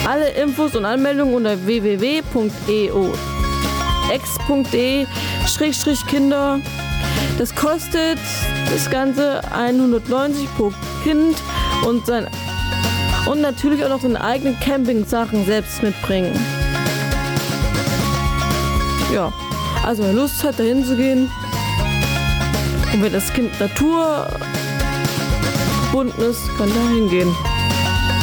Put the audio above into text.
Alle Infos und Anmeldungen unter www.eox.de/Kinder. Das kostet das Ganze 190 pro Kind und natürlich auch noch seine eigenen Camping-Sachen selbst mitbringen. Ja, also wer Lust hat, dahin zu gehen und wer das Kind naturverbunden ist, kann da hingehen.